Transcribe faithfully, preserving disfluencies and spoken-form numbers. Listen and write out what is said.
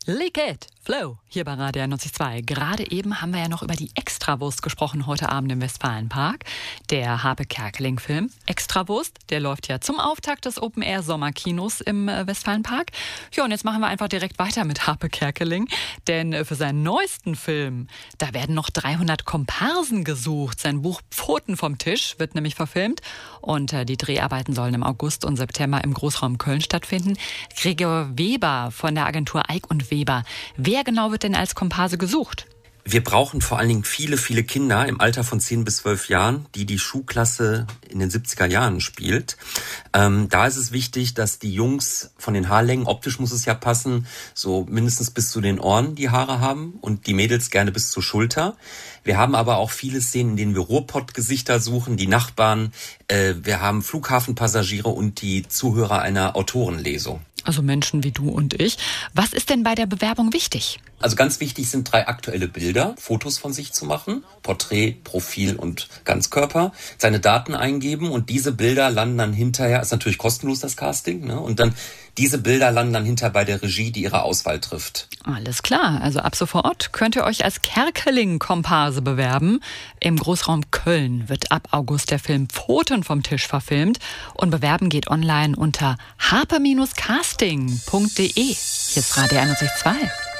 Lick it, Flow, hier bei Radio einundneunzig Komma zwei. Gerade eben haben wir ja noch über die Extrawurst gesprochen heute Abend im Westfalenpark. Der Harpe Kerkeling-Film Extrawurst, der läuft ja zum Auftakt des Open-Air-Sommerkinos im äh, Westfalenpark. Ja, und jetzt machen wir einfach direkt weiter mit Harpe Kerkeling. Denn äh, für seinen neuesten Film, da werden noch dreihundert Komparsen gesucht. Sein Buch Pfoten vom Tisch wird nämlich verfilmt. Und äh, die Dreharbeiten sollen im August und September im Großraum Köln stattfinden. Gregor Weber von der Agentur Eick und Weber. Wer genau wird denn als Komparse gesucht? Wir brauchen vor allen Dingen viele, viele Kinder im Alter von zehn bis zwölf Jahren, die die Schulklasse in den siebziger Jahren spielt. Ähm, da ist es wichtig, dass die Jungs von den Haarlängen, optisch muss es ja passen, so mindestens bis zu den Ohren die Haare haben und die Mädels gerne bis zur Schulter. Wir haben aber auch viele Szenen, in denen wir Ruhrpott-Gesichter suchen, die Nachbarn. Äh, wir haben Flughafenpassagiere und die Zuhörer einer Autorenlesung. Also Menschen wie du und ich. Was ist denn bei der Bewerbung wichtig? Also ganz wichtig sind drei aktuelle Bilder, Fotos von sich zu machen, Porträt, Profil und Ganzkörper, seine Daten eingeben und diese Bilder landen dann hinterher, ist natürlich kostenlos das Casting, ne? Und dann diese Bilder landen dann hinterher bei der Regie, die ihre Auswahl trifft. Alles klar, also ab sofort könnt ihr euch als Kerkeling-Komparse bewerben. Im Großraum Köln wird ab August der Film Pfoten vom Tisch verfilmt und bewerben geht online unter harpe Bindestrich casting punkt de. Hier ist Radio einundneunzig Komma zwei.